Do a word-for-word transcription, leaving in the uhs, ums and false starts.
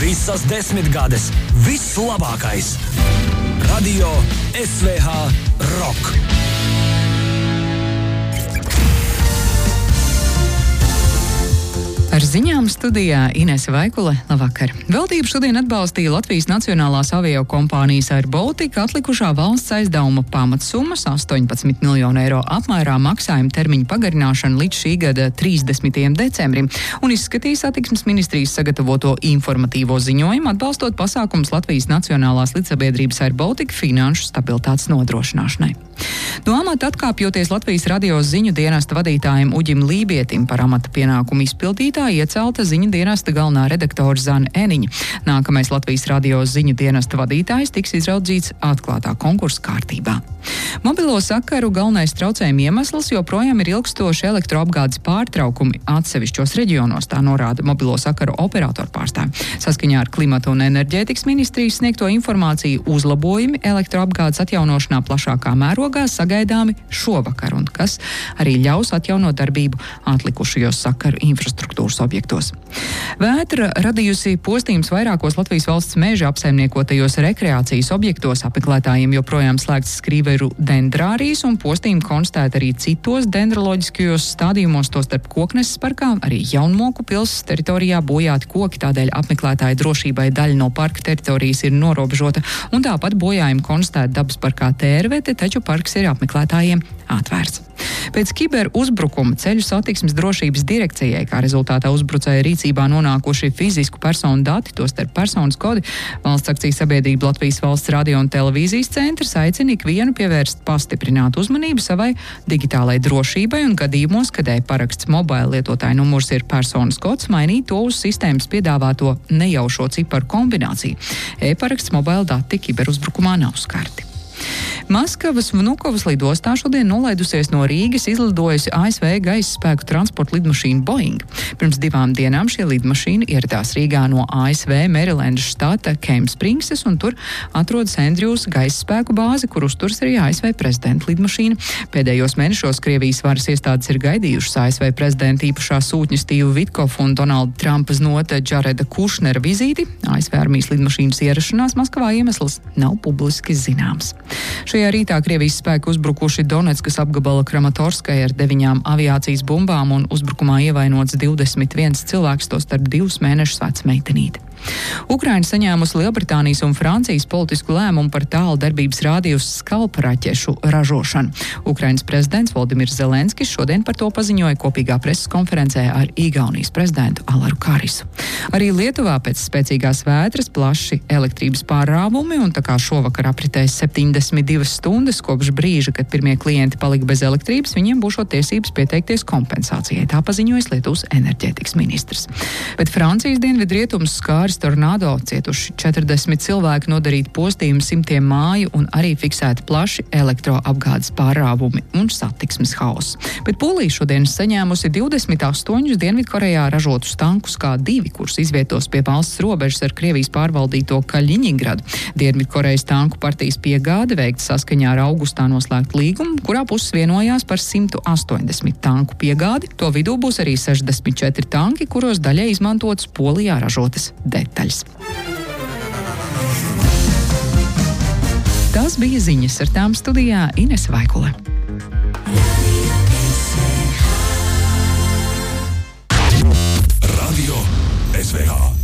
Visas desmitgades, viss labākais. Radio S V H Rock. Ar ziņām studijā Inese Vaikule. Labvakar. Valdība šodien atbalstīja Latvijas Nacionālās aviokompānijas Air Baltica atlikušā valsts aizdevuma pamatsummas astoņpadsmit miljonu eiro apmērā maksājuma termiņa pagarināšanu līdz šī gada trīsdesmitajam decembrim un izskatīja satiksmes ministrijas sagatavoto informatīvo ziņojumu, atbalstot pasākumus Latvijas Nacionālās līdzsabiedrības Air Baltica finanšu stabilitātes nodrošināšanai. No amata atkāpjoties Latvijas radio ziņu dienesta vadītājiem Uģim Lībietim par amata pienākumu izpildītāju iecelta ziņu dienesta galvenā redaktora Zana Eniņa. Nākamais Latvijas radio ziņu dienesta vadītājs tiks izraudzīts atklātā konkursa kārtībā. Mobilo sakaru galvenais traucējuma iemesls joprojām ir ilgstoši elektroapgādes pārtraukumi atsevišķos reģionos, tā norāda mobilo sakaru operatoru pārstāvji. Saskaņā ar Klimata un enerģētikas ministrijas sniegto informāciju uzlabojumi elektroapgādes atjaunošanā plašākā mērogā sagaidāmi šovakar, un kas arī ļaus atjaunot darbību atlikušajos sakaru infrastruktūras objektos. Vētra radījusi postījums vairākos Latvijas valsts meža apsaimniekotajos rekreācijas objektos. Apmeklētājiem joprojām slēgts skrīveru dendrārijas, un postījumi konstatēti arī citos dendroloģiskajos stādījumos, tostarp Kokneses parkā, arī Jaunmoku pilsētas teritorijā bojāti koki, tādēļ apmeklētāju drošībai daļa no parka teritorijas ir norobežota, un tāpat bojājumi konstatēti dabas parkā Tērvete, taču parks ir apmeklētājiem atvērts. Pēc kiberuzbrukuma ceļu satiksmes drošības direkcijai, kā rezultātā uzbrucēja rīcībā nonākuši fizisku personu dati, tostarp personas kodi, valsts akciju sabiedrība Latvijas valsts radio un televīzijas centrs aicina ikvienu pievērst pastiprinātu uzmanību savai digitālai drošībai un gadījumos, kad e-paraksts mobila lietotāja numurs ir personas kods, mainīt to uz sistēmas piedāvāto nejaušo ciparu kombināciju. E-paraksts mobila dati kiberuzbrukumā nav skarti. Maskavas Vnukovas lidostā šodien nolaidusies no Rīgas izlidojusi A S V gaisa spēku transporta lidmašīna Boeing. Pirms divām dienām šie lidmašīna ieradās Rīgā no A S V Marylandas štata Keim Springses, un tur atrodas Andrews gaisa spēku bāze, kur uzturas arī A S V prezidenta lidmašīna. Pēdējos mēnešos Krievijas varas iestādes ir gaidījušas A S V prezidenta īpašā sūtņa Stīva Vitkofa un Donalda Trumpa znota Džareda Kušnera vizīti. A S V armijas lidmašīnas ierašanās Maskavā iemesls nav publiski zināms. Šajā rītā Krievijas spēki uzbrukuši Donetskas apgabala Kramatorskai ar deviņām aviācijas bumbām, un uzbrukumā ievainots divdesmit viens cilvēks, tostarp divus mēnešus veca meitenīte. Ukraina saņēmusi Lielbritānijas un Francijas politisku lēmumu par tālu darbības rādījus skalpa raķešu ražošanu. Ukrainas prezidents Voldimirs Zelenskis šodien par to paziņoja kopīgā preses konferencē ar Igaunijas prezidentu Alaru Karisu. Arī Lietuvā pēc spēcīgās vētras plaši elektrības pārrāvumi, un tā kā šovakar apritēs septiņdesmit divas stundas kopš brīža, kad pirmie klienti palika bez elektrības, viņiem būšot tiesības pieteikties kompensācijai. Tā paziņojas Lietuvas enerģētikas ministrs. Bet Francijas dienvidrietumus skāris tornado, cietuši četrdesmit cilvēki, nodarīti postījumi simtiem māju un arī fiksēti plaši elektroapgādes pārrāvumi un satiksmes hauss. Bet Polija šodien saņēmusi divdesmit astoņus Dienvidkorejā ražotus tankus kā divi, kurus izvietos pie valsts robežas ar Krievijas pārvaldīto Kaļiņingradu. Dienvidkorejas tanku partijas piegāde veikta saskaņā ar augustā noslēgtu līgumu, kurā puses vienojās par simt astoņdesmit tanku piegādi. To vidū būs arī sešdesmit četri tanki, kuros daļai izmantotas Polijā ražotas detaļas. Tās bija ziņas, ar tām studijā Inese Vaikule. Radio S V H.